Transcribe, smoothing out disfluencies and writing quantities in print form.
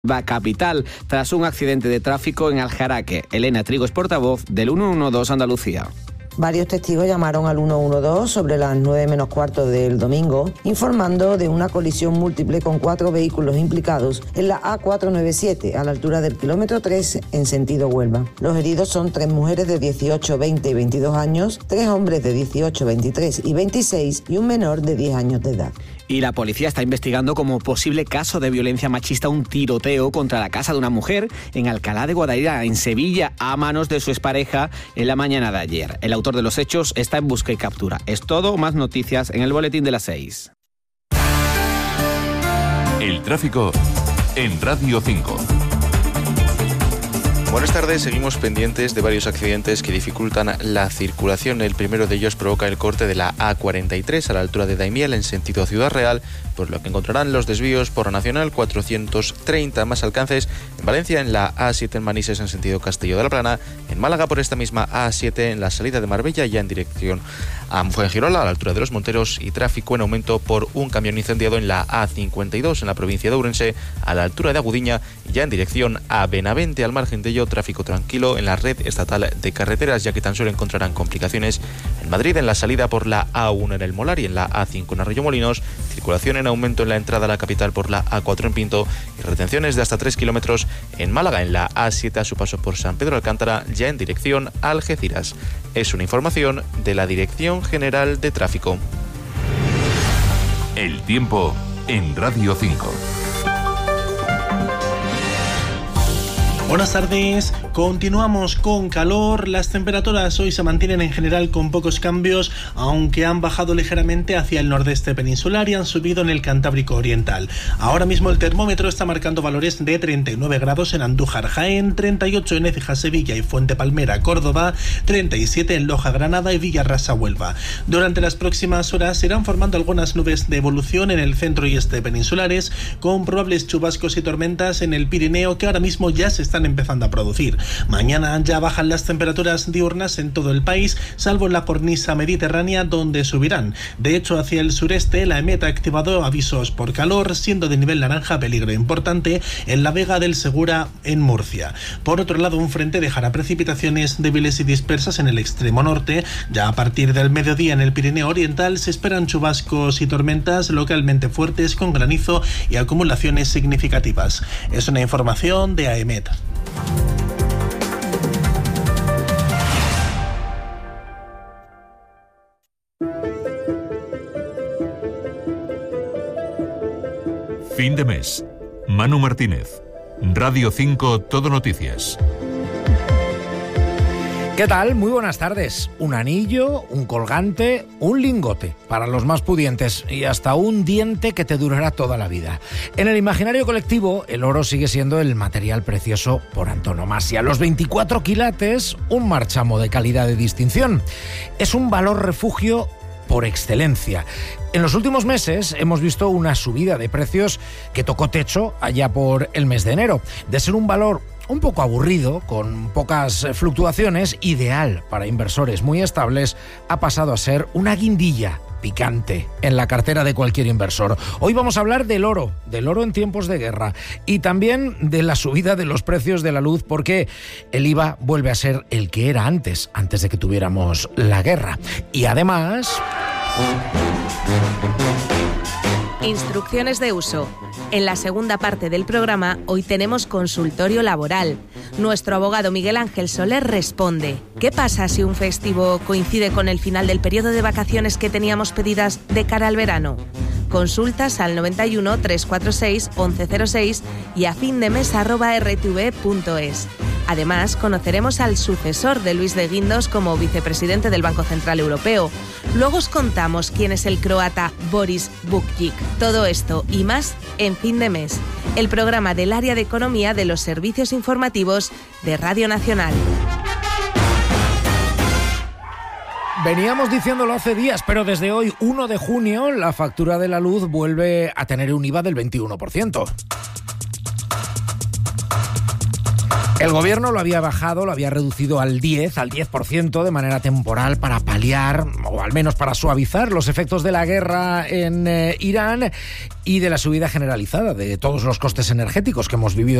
La capital, tras un accidente de tráfico en Aljaraque. Elena Trigo es portavoz del 112 Andalucía. Varios testigos llamaron al 112 sobre las 9 menos cuarto del domingo, informando de una colisión múltiple con 4 vehículos implicados en la A497, a la altura del kilómetro 3, en sentido Huelva. Los heridos son 3 mujeres de 18, 20 y 22 años, 3 hombres de 18, 23 y 26 y un menor de 10 años de edad. Y la policía está investigando como posible caso de violencia machista un tiroteo contra la casa de una mujer en Alcalá de Guadaira, en Sevilla, a manos de su expareja en la mañana de ayer. El autor de los hechos está en busca y captura. Es todo, más noticias en el boletín de las 6. El tráfico en Radio 5. Buenas tardes, seguimos pendientes de varios accidentes que dificultan la circulación. El primero de ellos provoca el corte de la A43 a la altura de Daimiel en sentido Ciudad Real, por lo que encontrarán los desvíos por la Nacional 430, más alcances en Valencia en la A7 en Manises en sentido Castelló de la Plana, en Málaga por esta misma A7 en la salida de Marbella ya en dirección a Fuengirola a la altura de Los Monteros, y tráfico en aumento por un camión incendiado en la A52 en la provincia de Ourense a la altura de Agudiña ya en dirección a Benavente. Al margen de ello, tráfico tranquilo en la red estatal de carreteras, ya que tan solo encontrarán complicaciones en Madrid en la salida por la A1 en el Molar y en la A5 en Arroyomolinos, circulación en aumento en la entrada a la capital por la A4 en Pinto y retenciones de hasta 3 kilómetros en Málaga en la A7 a su paso por San Pedro Alcántara ya en dirección a Algeciras. Es una información de la Dirección General de Tráfico. El tiempo en Radio 5. Buenas tardes, continuamos con calor. Las temperaturas hoy se mantienen en general con pocos cambios, aunque han bajado ligeramente hacia el nordeste peninsular y han subido en el Cantábrico Oriental. Ahora mismo el termómetro está marcando valores de 39 grados en Andújar, Jaén, 38 en Écija, Sevilla y Fuente Palmera, Córdoba, 37 en Loja, Granada y Villarrasa, Huelva. Durante las próximas horas se irán formando algunas nubes de evolución en el centro y este peninsulares, con probables chubascos y tormentas en el Pirineo que ahora mismo ya se están empezando a producir. Mañana ya bajan las temperaturas diurnas en todo el país, salvo en la cornisa mediterránea, donde subirán. De hecho, hacia el sureste, la EMET ha activado avisos por calor, siendo de nivel naranja peligro importante en la Vega del Segura, en Murcia. Por otro lado, un frente dejará precipitaciones débiles y dispersas en el extremo norte. Ya a partir del mediodía en el Pirineo Oriental se esperan chubascos y tormentas localmente fuertes con granizo y acumulaciones significativas. Es una información de AEMET. Fin de mes. Manu Martínez. Radio 5 Todo Noticias. ¿Qué tal? Muy buenas tardes. Un anillo, un colgante, un lingote para los más pudientes y hasta un diente que te durará toda la vida. En el imaginario colectivo, el oro sigue siendo el material precioso por antonomasia. Los 24 quilates, un marchamo de calidad de distinción. Es un valor refugio por excelencia. En los últimos meses hemos visto una subida de precios que tocó techo allá por el mes de enero. De ser un valor un poco aburrido, con pocas fluctuaciones, ideal para inversores muy estables, ha pasado a ser una guindilla picante en la cartera de cualquier inversor. Hoy vamos a hablar del oro en tiempos de guerra y también de la subida de los precios de la luz, porque el IVA vuelve a ser el que era antes de que tuviéramos la guerra. Y además... Instrucciones de uso. En la segunda parte del programa, hoy tenemos consultorio laboral. Nuestro abogado Miguel Ángel Soler responde: ¿qué pasa si un festivo coincide con el final del periodo de vacaciones que teníamos pedidas de cara al verano? Consultas al 91 346 1106 y a findemes@rtv.es. Además, conoceremos al sucesor de Luis de Guindos como vicepresidente del Banco Central Europeo. Luego os contamos quién es el croata Boris Bukjic. Todo esto y más en Fin de Mes, el programa del área de economía de los servicios informativos de Radio Nacional. Veníamos diciéndolo hace días, pero desde hoy, 1 de junio, la factura de la luz vuelve a tener un IVA del 21%. El gobierno lo había bajado, lo había reducido al 10% de manera temporal para paliar, o al menos para suavizar los efectos de la guerra en Irán y de la subida generalizada de todos los costes energéticos que hemos vivido